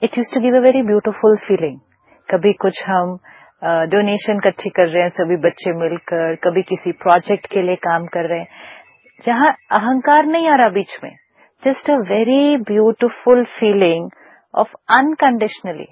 It used to give a very beautiful feeling. कभी कुछ हम डोनेशन इकट्ठी कर रहे हैं सभी बच्चे मिलकर, कभी किसी प्रोजेक्ट के लिए काम कर रहे हैं, जहां अहंकार नहीं आ रहा बीच में, just a very beautiful feeling of unconditionally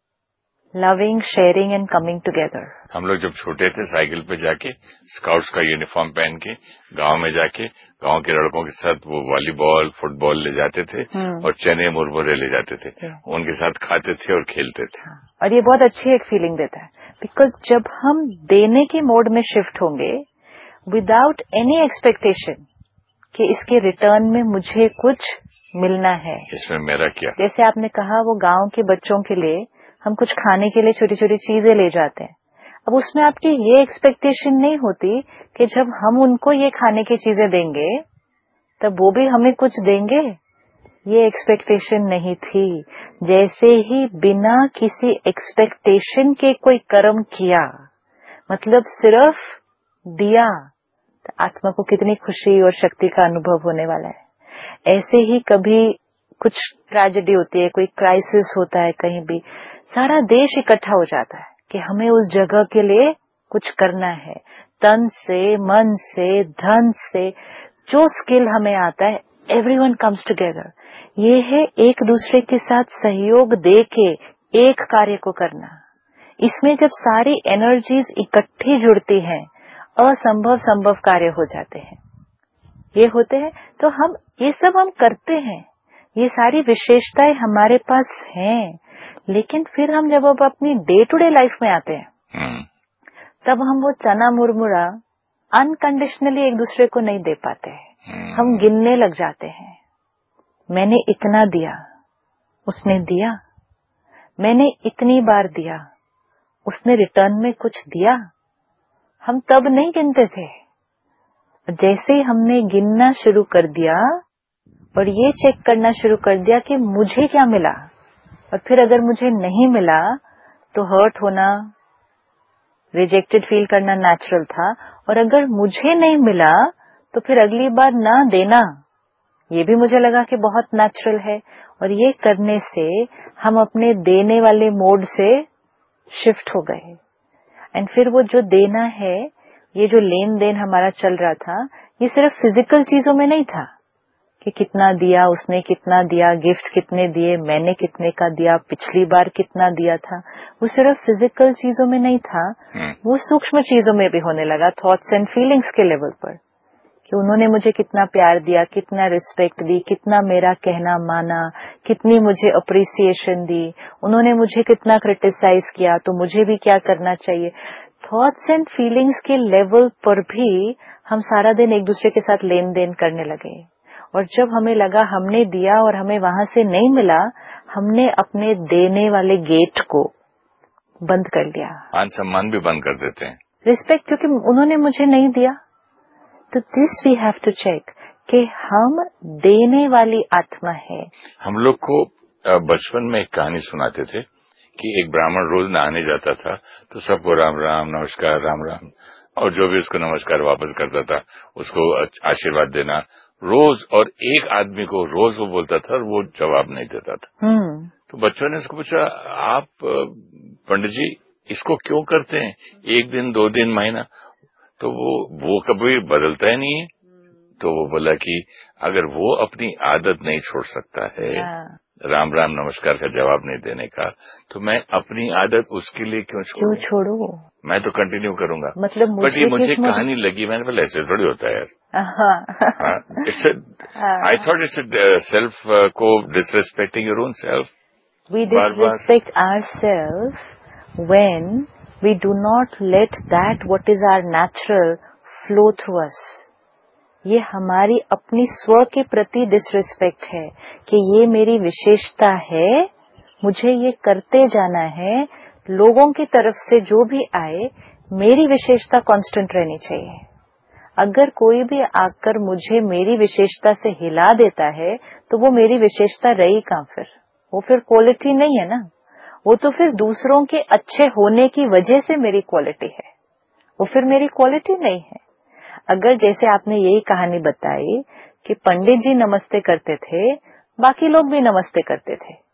loving, sharing and coming together. हम लोग जब छोटे थे साइकिल पे जाके स्काउट्स का यूनिफॉर्म पहन के गांव में जाके गांव के लड़कों के साथ वो वॉलीबॉल फुटबॉल ले जाते थे और चने मुरमुरे ले जाते थे, उनके साथ खाते थे और खेलते थे। और ये बहुत अच्छी एक फीलिंग देता है, बिकॉज जब हम देने के मोड में शिफ्ट होंगे विदाउट एनी एक्सपेक्टेशन कि इसके रिटर्न में मुझे कुछ मिलना है, इसमें मेरा क्या, जैसे आपने कहा वो गांव के बच्चों के लिए हम कुछ खाने के लिए छोटी छोटी चीजें ले जाते हैं। अब उसमें आपकी ये एक्सपेक्टेशन नहीं होती कि जब हम उनको ये खाने की चीजें देंगे तब वो भी हमें कुछ देंगे, ये एक्सपेक्टेशन नहीं थी। जैसे ही बिना किसी एक्सपेक्टेशन के कोई कर्म किया, मतलब सिर्फ दिया, तो आत्मा को कितनी खुशी और शक्ति का अनुभव होने वाला है। ऐसे ही कभी कुछ ट्रेजेडी होती है, कोई क्राइसिस होता है कहीं भी, सारा देश इकट्ठा हो जाता है कि हमें उस जगह के लिए कुछ करना है, तन से, मन से, धन से, जो स्किल हमें आता है, एवरीवन कम्स टुगेदर। ये है एक दूसरे के साथ सहयोग दे के एक कार्य को करना। इसमें जब सारी एनर्जीज इकट्ठी जुड़ती हैं, असंभव संभव कार्य हो जाते हैं। ये होते हैं तो हम ये सब हम करते हैं, ये सारी विशेषताएं हमारे पास हैं, लेकिन फिर हम जब अब अपनी डे टू डे लाइफ में आते हैं तब हम वो चना मुरमुरा अनकंडीशनली एक दूसरे को नहीं दे पाते हैं। हम गिनने लग जाते हैं, मैंने इतना दिया, उसने दिया, मैंने इतनी बार दिया, उसने रिटर्न में कुछ दिया। हम तब नहीं गिनते थे, जैसे ही हमने गिनना शुरू कर दिया और ये चेक करना शुरू कर दिया कि मुझे क्या मिला, और फिर अगर मुझे नहीं मिला तो हर्ट होना, रिजेक्टेड फील करना नेचुरल था, और अगर मुझे नहीं मिला तो फिर अगली बार ना देना, ये भी मुझे लगा कि बहुत नेचुरल है। और ये करने से हम अपने देने वाले मोड से शिफ्ट हो गए। एंड फिर वो जो देना है, ये जो लेन देन हमारा चल रहा था, ये सिर्फ फिजिकल चीजों में नहीं था कि कितना दिया, उसने कितना दिया, गिफ्ट कितने दिए, मैंने कितने का दिया, पिछली बार कितना दिया था। वो सिर्फ फिजिकल चीजों में नहीं था, वो सूक्ष्म चीजों में भी होने लगा, थॉट्स एंड फीलिंग्स के लेवल पर, कि उन्होंने मुझे कितना प्यार दिया, कितना रिस्पेक्ट दी, कितना मेरा कहना माना, कितनी मुझे अप्रिसिएशन दी, उन्होंने मुझे कितना क्रिटिसाइज किया, तो मुझे भी क्या करना चाहिए। थॉट्स एंड फीलिंग्स के लेवल पर भी हम सारा दिन एक दूसरे के साथ लेन देन करने लगे। और जब हमें लगा हमने दिया और हमें वहां से नहीं मिला, हमने अपने देने वाले गेट को बंद कर लिया। मान सम्मान भी बंद कर देते हैं, रिस्पेक्ट, क्योंकि उन्होंने मुझे नहीं दिया। तो this we have to check कि हम देने वाली आत्मा है। हम लोग को बचपन में एक कहानी सुनाते थे कि एक ब्राह्मण रोज नहाने जाता था तो सबको राम राम, नमस्कार, राम राम, और जो भी उसको नमस्कार वापस करता था उसको आशीर्वाद देना रोज, और एक आदमी को रोज वो बोलता था और वो जवाब नहीं देता था। तो बच्चों ने उसको पूछा, आप पंडित जी इसको क्यों करते हैं, एक दिन, 2 दिन, महीना, तो वो कभी बदलता ही नहीं है। तो वो बोला कि अगर वो अपनी आदत नहीं छोड़ सकता है राम राम नमस्कार का जवाब नहीं देने का, तो मैं अपनी आदत उसके लिए क्यों छोड़ू, मैं तो कंटिन्यू करूंगा। मतलब बट ये मुझे कहानी लगी, मैंने बोला ऐसे थोड़ी होता है यार। I thought it's a self co-disrespecting your own self. We disrespect ourselves when we do not let that what is our natural flow through us. ये हमारी अपनी स्व के प्रति डिसरिस्पेक्ट है कि ये मेरी विशेषता है, मुझे ये करते जाना है, लोगों की तरफ से जो भी आए मेरी विशेषता कांस्टेंट रहनी चाहिए। अगर कोई भी आकर मुझे मेरी विशेषता से हिला देता है तो वो मेरी विशेषता रही कहाँ फिर, वो फिर क्वालिटी नहीं है ना, वो तो फिर दूसरों के अच्छे होने की वजह से मेरी क्वालिटी है, वो फिर मेरी क्वालिटी नहीं है। अगर जैसे आपने यही कहानी बताई कि पंडित जी नमस्ते करते थे, बाकी लोग भी नमस्ते करते थे,